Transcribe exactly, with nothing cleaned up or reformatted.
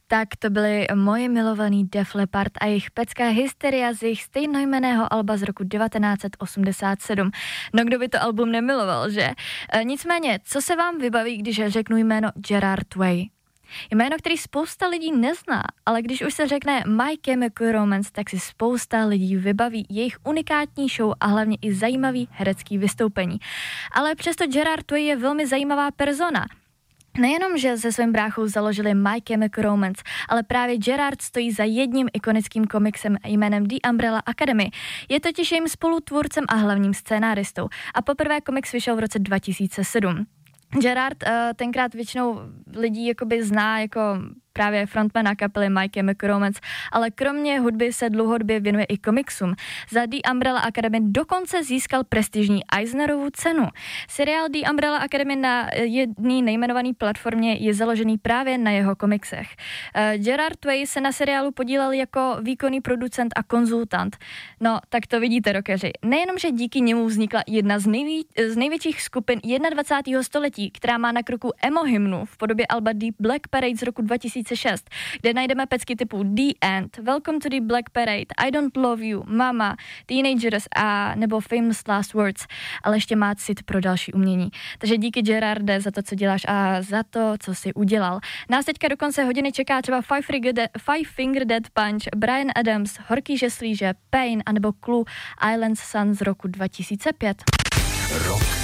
Tak to byly moje milovaný Def Leppard a jejich pecká Hysteria z jejich stejnojmenného alba z roku devatenáct set osmdesát sedm. No kdo by to album nemiloval, že? E, nicméně, co se vám vybaví, když řeknu jméno Gerard Way? Jméno, který spousta lidí nezná, ale když už se řekne My Chemical Romance, tak si spousta lidí vybaví jejich unikátní show a hlavně i zajímavý herecký vystoupení. Ale přesto Gerard Way je velmi zajímavá persona. Nejenom, že se svým bráchou založili My Chemical Romance, ale právě Gerard stojí za jedním ikonickým komiksem jménem The Umbrella Academy. Je totiž jejím spolutvůrcem a hlavním scénáristou a poprvé komiks vyšel v roce dva tisíce sedm. Gerard uh, tenkrát většinou lidí jakoby zná jako právě frontmana kapely My Chemical Romance, ale kromě hudby se dlouhodobě věnuje i komiksům. Za The Umbrella Academy dokonce získal prestižní Eisnerovu cenu. Seriál The Umbrella Academy na jedné nejmenované platformě je založený právě na jeho komiksech. Uh, Gerard Way se na seriálu podílel jako výkonný producent a konzultant. No, tak to vidíte, rockeři. Nejenom, že díky němu vznikla jedna z, nejví, z největších skupin dvacátého prvního století, která má na kroku emo hymnu v podobě alba Deep Black Parade z roku dva tisíce šest, kde najdeme pecky typu The End, Welcome to the Black Parade, I Don't Love You, Mama, Teenagers a nebo Famous Last Words, ale ještě má cit pro další umění. Takže díky Gerarde za to, co děláš a za to, co jsi udělal. Nás teďka do konce hodiny čeká třeba Five Finger, De- Five Finger Death Punch, Bryan Adams, Horký žeslíže, Pain anebo Clue, Islands Sun z roku dva tisíce pět. Rock